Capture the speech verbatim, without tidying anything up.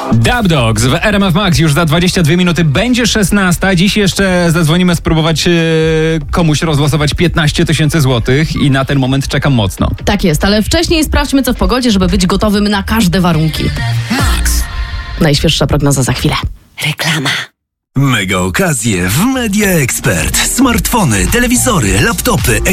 Dub Dogs w R M F Max już za dwadzieścia dwie minuty będzie szesnasta. Dziś jeszcze zadzwonimy spróbować yy, komuś rozlosować piętnaście tysięcy złotych i na ten moment czekam mocno. Tak jest, ale wcześniej sprawdźmy co w pogodzie, żeby być gotowym na każde warunki. Max. Najświeższa prognoza za chwilę. Reklama. Mega okazje w Media Expert. Smartfony, telewizory, laptopy,